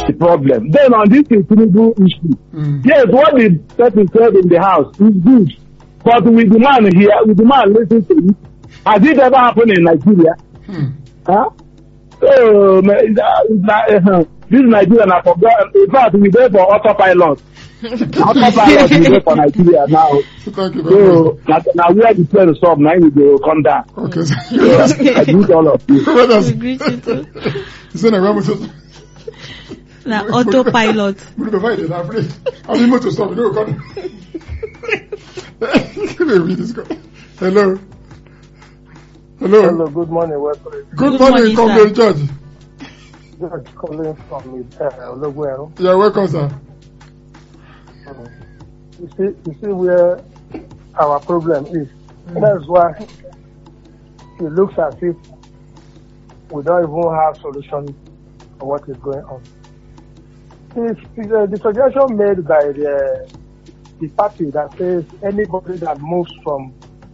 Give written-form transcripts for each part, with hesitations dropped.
the problem. Then on this Tinubu issue, yes, what the person said in the house is good, but with the man here, with the man listening to it, has it ever happened in Nigeria? Huh? So, this Nigeria, I forgot. In fact, we there for autopilot. Autopilot is there for Nigeria now. Thank you very much. So, now we are the plan to stop. Now we will come down. Okay. So, I greet all of you. We greet you too. Now, autopilot. I'm able to stop. Hello. Hello, good morning. Welcome. Good morning, Comrade George. George calling from Ologwero. You're welcome, sir. You see where our problem is. That's why it looks as if we don't even have solution for what is going on. The suggestion made by the party that says anybody that moves from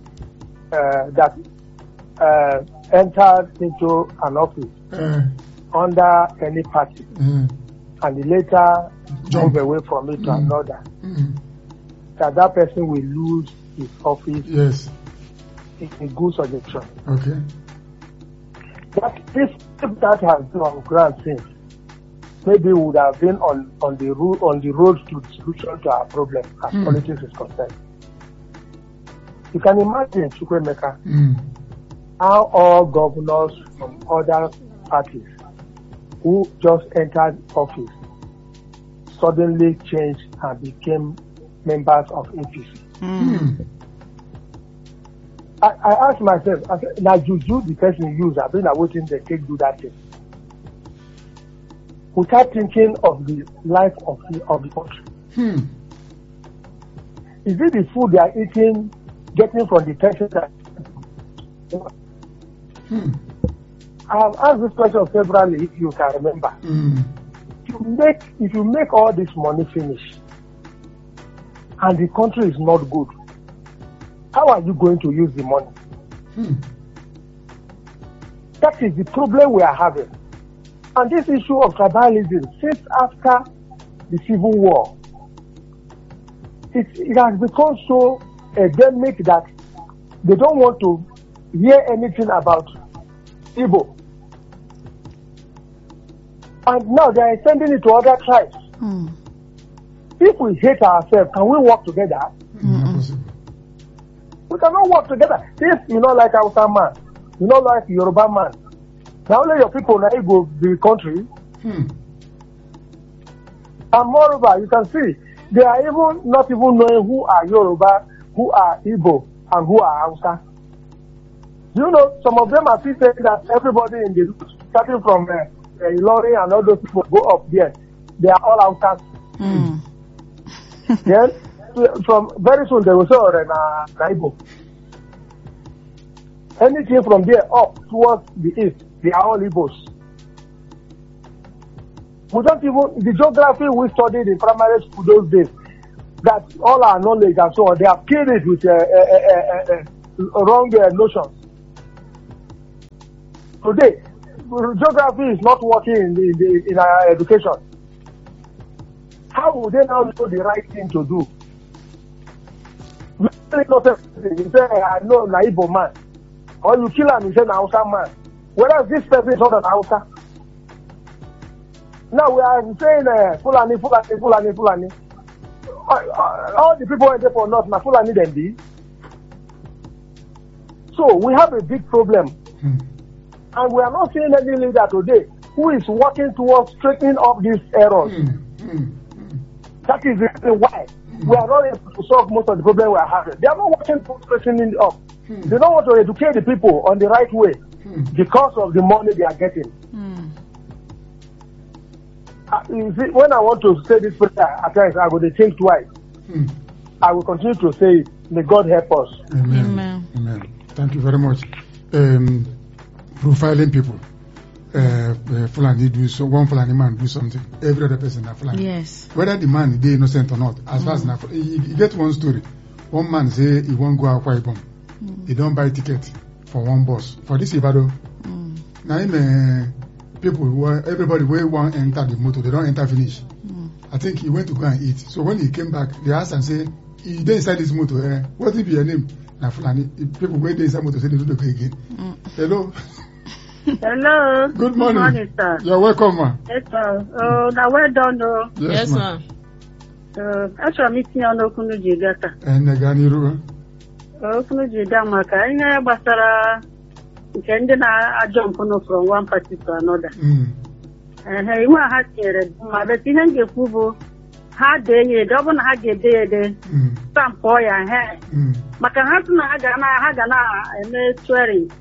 entered into an office under any party and he later move away from it to another, that person will lose his office. Yes. It's a good suggestion. Okay. But if that has been on ground since, maybe we would have been on the road to the solution to our problem as politics is concerned. You can imagine, Chukwemeka, how all governors from other parties who just entered office suddenly changed and became members of APC. I asked myself, I said, now juju the person use, I've been waiting they take do that thing. Without thinking of the life of the country. Is it the food they are eating, getting from the person that I have asked this question severally, if you can remember. If you make all this money finish and the country is not good, how are you going to use the money? That is the problem we are having. And this issue of tribalism, since after the Civil War, it has become so endemic that they don't want to hear anything about Igbo. And now they are extending it to other tribes. If we hate ourselves, can we work together? We cannot work together. If you don't like Hausa man, you don't like Yoruba man, now only your people now go the country. And moreover, you can see, they are even not even knowing who are Yoruba, who are Igbo, and who are Hausa. You know, some of them are still saying that everybody in the route, starting from Ilori and all those people go up there, they are all Hausas. Then, from very soon they will say, Igbo. Anything from there up towards the east, they are all Igbos. We don't even, the geography we studied in primary school those days, that all our knowledge and so on, they have killed it with wrong notions. Today, geography is not working in our education. How would they now know the right thing to do? You say, I know an Igbo man. Or you kill him, you say, an Hausa man. Whereas this person is not an Hausa. Now we are saying, Fulani. All the people in there for North, now Fulani then be. So we have a big problem. And we are not seeing any leader today who is working towards straightening up these errors. That is the reason why we are not able to solve most of the problems we are having. They are not working towards straightening up. They don't want to educate the people on the right way because of the money they are getting. You see, when I want to say this prayer at times, I will think twice. I will continue to say it. May God help us. Amen. Amen. Thank you very much. Profiling people. Fulani do so, one Fulani man do something, every other person na Fulani. Yes. Whether the man is innocent or not, as far as na, you get one story. One man say he won't go Akwa Ibom. He don't buy ticket for one bus. For this Ibado, now him everybody where want enter the motor, they don't enter finish. I think he went to go and eat. So when he came back, they asked and say, he dey inside this motor, what will be your name? Now Fulani, people where they inside motor say they do the again. Hello. Hello. Good morning, sir. You're welcome, ma. Yes, sir. Now well done, though. Yes, ma'am. Actually, meeting on Okunu Jigata. And Ganiru. Okunu Jigamaka. I basara. Can I jump on from one party to another? And I had here, Mother Tihan Gefubo. Had day, double had a day, some boy I had. Makahatuna Hagana, and swearing.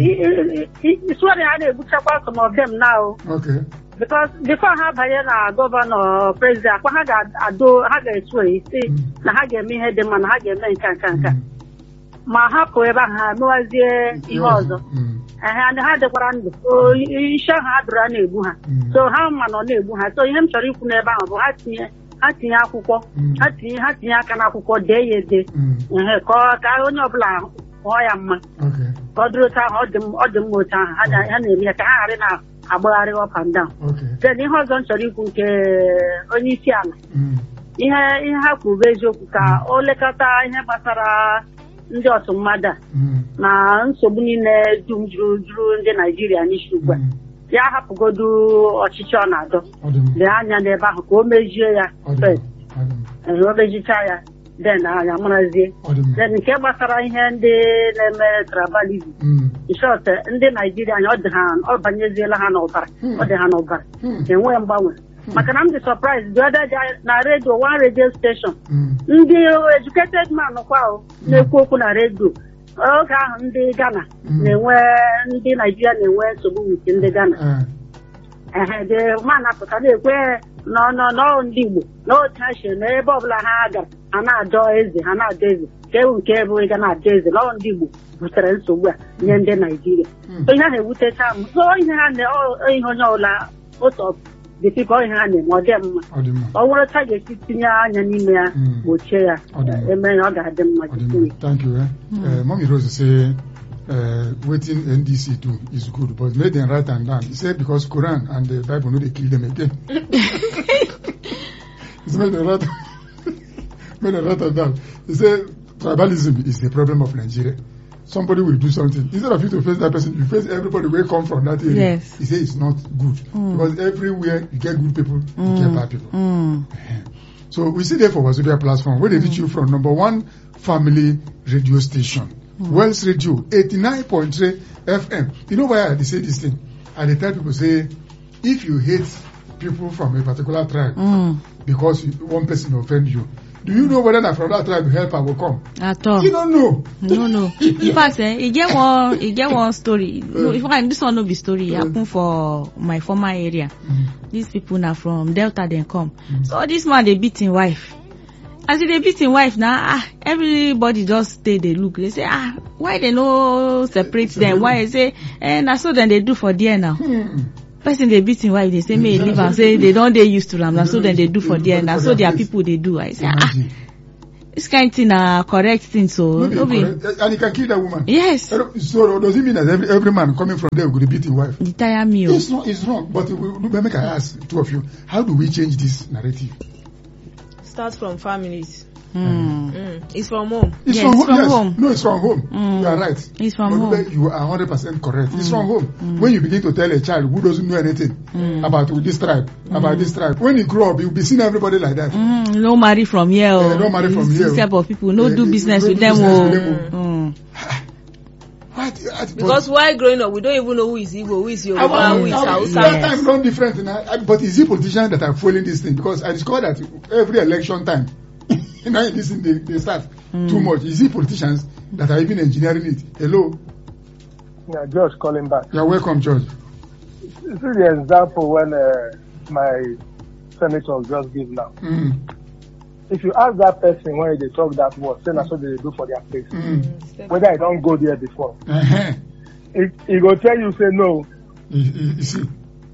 He's swearing I did some of them now. Okay. Because before I have governor, president, I do Haga Sway, see, Nahaga me had the man Haga men can. Mahako ever had no idea he was. And had the brand, so you shall have run a buha. So how man on a buha, so him sorry for never Hatia Kuko, Hatia Kanakuko day, call Kaono Blanc, or am. Okay. Godruta, or the motor, had a hand Abari up and down. Okay. Then he has on Saripuke Onisian. He had Kuvejo Kuka, Olekata, in a Basara, Njosum Mother. Now, so many drew in the Nigerian issue. Ya have to go do Ochichona. The Anya never go measure first. And no vegetarian. Then I am Razi. Then Kebasara in hand the Trabalism. In short, in the Nigerian Odhan, or Banezela Hanover, or the Hanover. And when Bowen. I'm surprised. The other day, I read one radio station. The educated man of wow, no coconut radio. Okay, in the Ghana. They were in the Nigerian, were so good in the Ghana. And the man after where no, no passion, no Bobla Haga, and I do it, and I do it. They won't care we cannot do it, long dibu, but so well, in the Nigeria. So you have to time. So in hand, oh, what's up? The people in hand, or them. I want to take a 15 year and will share. Thank you. Mommy Rose say, waiting NDC too is good, but made them right and down. He said because Quran and the Bible know they kill them again. It's made them right and down. He said tribalism is the problem of Nigeria. Somebody will do something. Instead of you to face that person, you face everybody where come from that area. Yes. He says it's not good. Because everywhere you get good people, you get bad people. So we see there for Wazobia platform where they reach you from number one family radio station. Wells Radio 89.3 FM. You know why they say this thing? And they tell people, say, if you hate people from a particular tribe because one person offend you, do you know whether that from that tribe help will come? At all. You don't know. No. In fact, you get one story. No, this one no be story. It happened for my former area. These people now from Delta then come. So this man they beat his wife. As they beat his wife now, everybody just stay they look. They say, why they no separate them? Why they say, that's what then they do for there now. Person they beat him wife, they say may leave and say they don't they used to them. That's what then they do for there, and that's what their people they do. I say this kind of thing correct thing, so and he can kill that woman. Yes. So does it mean that every man coming from there will beat his wife? The tire me. It's wrong. But make I ask two of you, how do we change this narrative? Start from families. It's from home. It's from home. No, it's from home. You are right. It's from home. You are 100% correct. It's from home. When you begin to tell a child who doesn't know anything about this tribe, when he grow up, you'll be seeing everybody like that. No marry from here. No marry from here. This type of people, no do business with them. Because while growing up, we don't even know who is Igbo, who is Yoruba, who is Hausa. That time not different. But is it politicians that are following this thing? Because I discovered that every election time, now this thing they start too much. Is it politicians that are even engineering it? Hello? Yeah, George calling back. You're welcome, George. This is the example when my senator just gave now. If you ask that person when they talk that word, say that's what they do for their place. Whether I don't go there before. He go tell you, say no. You see?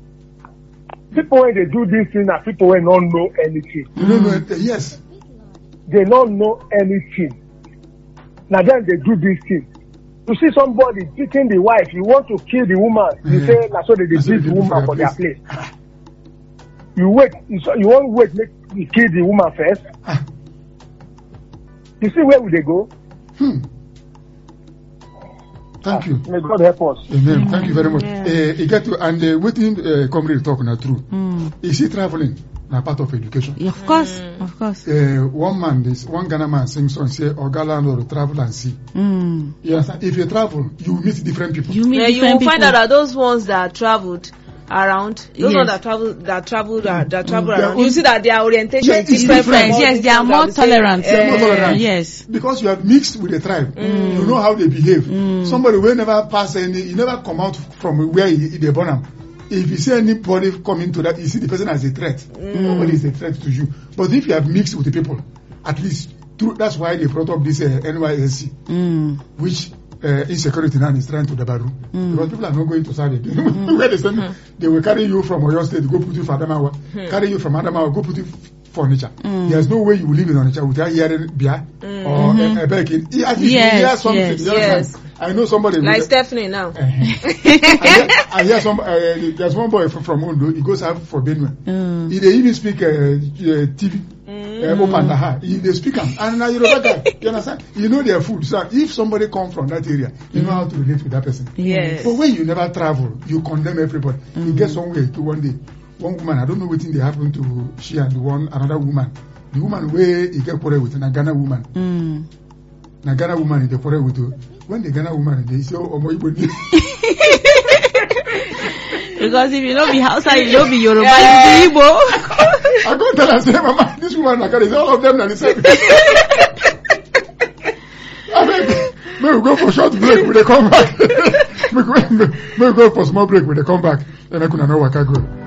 People when they do this thing are people when don't know anything. You don't know yes. They don't know anything. Now then they do this thing. You see somebody beating the wife, you want to kill the woman. You say, so they beat the woman for their place. You wait. You won't wait, make you kill the woman first. You see where will they go? Thank you. May God help us. Amen. Thank you very much. You get to, and waiting, comrade talk now true. Is he traveling? Now part of education. Yeah, of course, of course. One Ghana man sings song say, "Ogala no travel and see." Yes, if you travel, you meet different people. You will find out that those ones that traveled around, those ones that travel around, you see that their orientation is different. Yes, they are more tolerant. Yes, because you have mixed with the tribe, you know how they behave. Somebody will never pass you never come out from where they born them. If you see anybody coming to that, you see the person as a threat. Nobody is a threat to you. But if you have mixed with the people, at least that's why they brought up this NYSC, which insecurity now is trying to debaru. Because people are not going to start again. Where they will carry you from Oyo State, go put you for Adamawa. Carry you from Adamawa, go put you for Onitsha. There's no way you will live in Onitsha without hearing Bia or Ebekin. At least you hear something. Yes. I know somebody like Stephanie now. I hear there's one boy from Ondo. He goes out for Benue. He they even speak TV. They speak them. And now you know that guy. You understand? You know their food. So if somebody comes from that area, you know how to relate with that person. Yes. But when you never travel, you condemn everybody. You get somewhere to one day. One woman, I don't know what thing they happen to she and another woman. The woman where he get quarrel with a Ghana woman. Na Ghana woman in the quarrel with you. When the Ghana woman they say, "Oh my God." Because if you don't be Hausa, you don't be Yoruba, you be Igbo. I go tell her, say, "Mama, this woman, all of them are the same." May we go for short break when they come back. May we go for small break when they come back. And I couldn't know what I go.